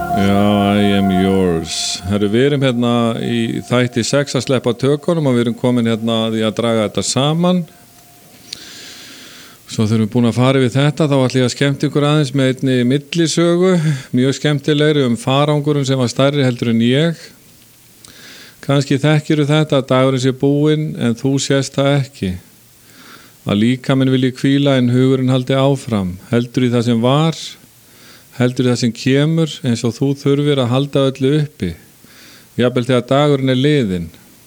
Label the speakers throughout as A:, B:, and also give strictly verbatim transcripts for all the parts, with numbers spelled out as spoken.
A: Já, I am yours. Herru, við erum hérna í þætti sex að sleppa tökunum og við erum komin hérna því að draga þetta saman. Svo þegar við erum búin að fara við þetta, þá ætlum ég að skemmta ykkur aðeins með einni millisögu, mjög skemmtilegri um farangurum sem var stærri heldur en ég. Kannski þekkirðu þetta að dagurinn sé búinn en þú sést það ekki. Að líkaminn vilji hvíla en hugurinn haldi áfram, heldur í það sem var, heldur í það sem kemur eins og þú þurfir að halda öllu uppi, jafnvel þegar dagurinn er liðinn.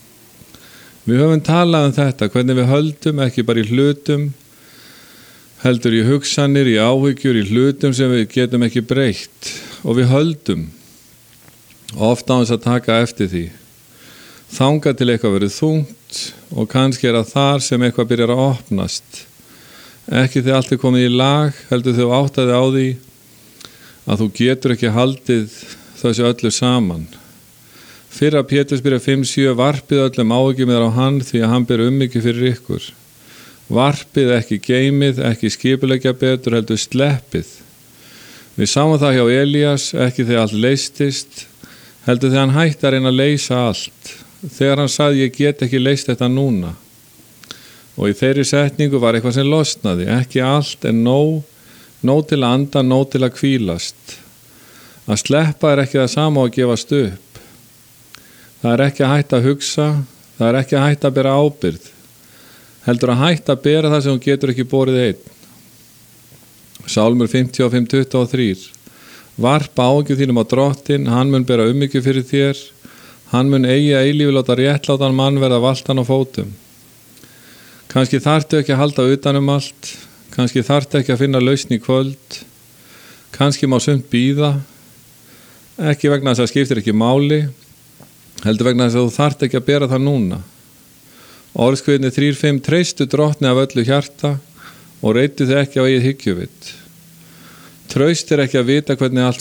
A: Við höfum talað um þetta, hvernig við höldum ekki bara í hlutum, heldur í hugsanir, í áhyggjur, í hlutum sem við getum ekki breytt og við höldum, ofta á þess að taka eftir því. Þangað til eitthvað verið þungt og kannski er að þar sem eitthvað byrjar að opnast. Ekki þegar allt er komið í lag, heldur þau áttaði á því að þú getur ekki haldið þessu öllu saman. Fyrra Pétursbyrja fimm sjö varpið öllum áhyggjum á hann því að hann ber ummyggjur fyrir ykkur. Varpið ekki geymið, ekki skipuleggja betur, heldur sleppið. Við sáum það hjá Elías, ekki þegar allt leystist, heldur þegar hann hætti að reyna að leysa allt. Þegar hann sagði ég get ekki leyst þetta núna. Og í þeirri setningu var eitthvað sem losnaði, ekki allt en nóg, nóg til að anda, nóg til að hvílast. Að sleppa er ekki það sama og að gefast upp. Það er ekki að hætta að hugsa, það er ekki að hætta að bera ábyrgð. Heldur að hætta að bera það sem hún getur ekki borið einn. Sálmur fimmtíu og fimm tuttugu og þrjú. Varpa áhyggjum þínum á Drottinn, hann mun bera umhyggju fyrir þér. Hann mun eigi að eilífi láta réttlátan mann verða valtan á fótum. Kannski þarftu ekki að halda utan um allt, kannski þarftu ekki að finna lausn í kvöld, kannski má sumt bíða, ekki vegna þess að skiptir ekki máli, heldur vegna þess að þú þarft ekki að bera það núna. Orðskviðni þrjú fimm treystu Drottni af öllu hjarta og reytu þið ekki á eigið hyggjuvitt. Traust er ekki að vita hvernig allt